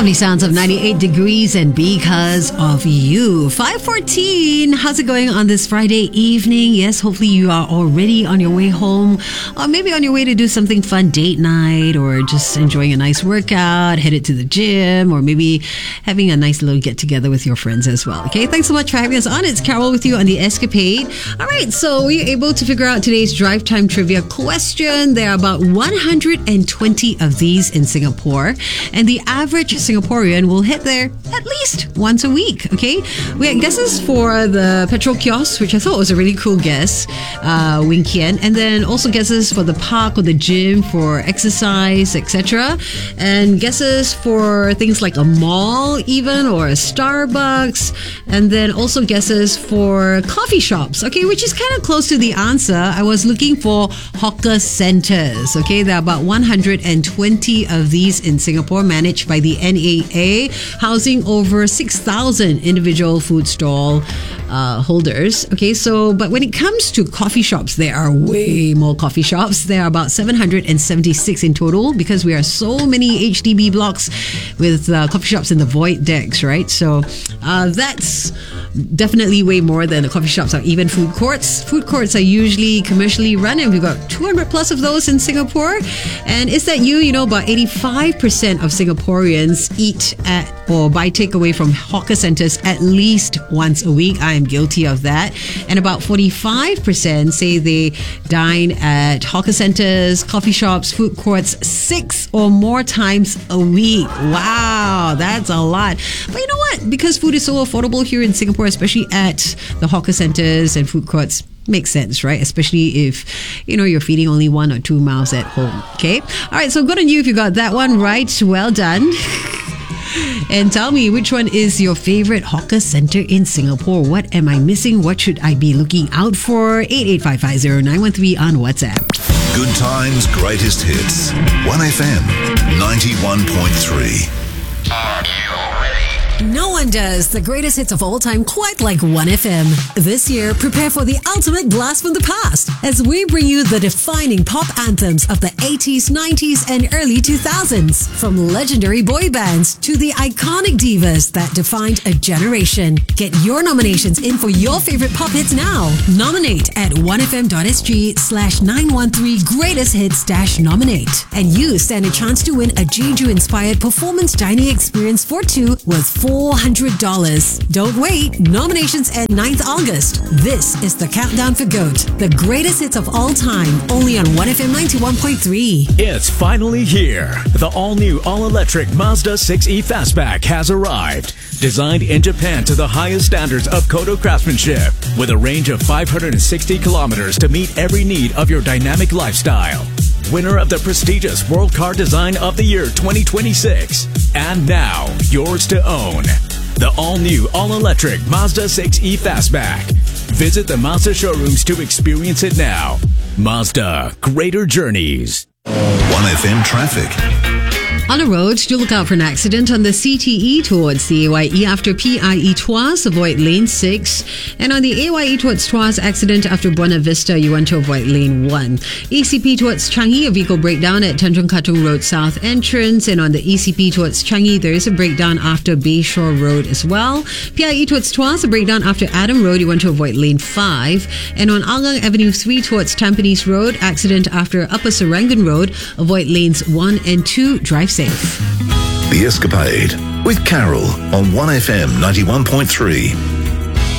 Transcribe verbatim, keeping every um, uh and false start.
lovely sounds of ninety-eight degrees and because of you. five fourteen. How's it going on this Friday evening? Yes, hopefully you are already on your way home, or maybe on your way to do something fun, date night, or just enjoying a nice workout, headed to the gym, or maybe having a nice little get together with your friends as well. Okay, thanks so much for having us on. It's Carol with you on The Escapade. All right, so we're able to figure out today's drive time trivia question. There are about one hundred twenty of these in Singapore, and the average Singaporean will head there at least once a week. Okay, we had guesses for the petrol kiosk, which I thought was a really cool guess, uh, Wing Kien, and then also guesses for the park or the gym for exercise, et cetera, and guesses for things like a mall, even, or a Starbucks, and then also guesses for coffee shops. Okay, which is kind of close to the answer. I was looking for hawker centers. Okay, there are about one hundred twenty of these in Singapore, managed by the N A A, housing over six thousand individual food stall uh, holders. Okay, so, but when it comes to coffee shops, there are way more coffee shops. There are about seven hundred seventy-six in total, because we are so many H D B blocks with uh, coffee shops in the void decks, right? So uh, that's definitely way more than the coffee shops or even food courts. Food courts are usually commercially run, and we've got two hundred plus of those in Singapore. And is that you? You know, about eighty-five percent of Singaporeans eat at or buy takeaway from hawker centers at least once a week. I am guilty of that. And about forty-five percent say they dine at hawker centers, coffee shops, food courts six or more times a week. Wow, that's a lot. But you know what? Because food is so affordable here in Singapore, especially at the hawker centers and food courts, makes sense, right? Especially if, you know, you're feeding only one or two mouths at home. Okay? All right, so good on you if you got that one right. Well done. And tell me, which one is your favorite hawker center in Singapore? What am I missing? What should I be looking out for? eight eight five five zero nine one three on WhatsApp. Good times, greatest hits. one F M ninety-one point three. Are you ready? No one does the greatest hits of all time quite like one F M. This year, prepare for the ultimate blast from the past as we bring you the defining pop anthems of the eighties, nineties, and early two thousands. From legendary boy bands to the iconic divas that defined a generation. Get your nominations in for your favorite pop hits now. Nominate at one f m dot s g slash nine one three greatest hits dash nominate. And you stand a chance to win a Jeju-inspired performance dining experience for two worth four hundred dollars. Don't wait. Nominations end ninth August. This is the countdown for GOAT, the greatest hits of all time, only on one F M ninety-one point three. It's finally here. The all-new, all-electric Mazda six E Fastback has arrived. Designed in Japan to the highest standards of Kodo craftsmanship, with a range of five hundred sixty kilometers to meet every need of your dynamic lifestyle. Winner of the prestigious World Car Design of the Year twenty twenty-six. And now, yours to own. The all-new, all-electric Mazda six E Fastback. Visit the Mazda showrooms to experience it now. Mazda, greater journeys. one F M traffic. On the road, do look out for an accident on the C T E towards the A Y E after P I E Tuas, avoid lane six. And on the A Y E towards Tuas, accident after Buena Vista, you want to avoid lane one. E C P towards Changi, a vehicle breakdown at Tanjung Katong Road South entrance. And on the E C P towards Changi, there is a breakdown after Bayshore Road as well. P I E towards Tuas, a breakdown after Adam Road, you want to avoid lane five. And on Hougang Avenue three towards Tampines Road, accident after Upper Serangoon Road, avoid lanes one and two. Drive safe. The Escapade with Carol on one F M ninety-one point three.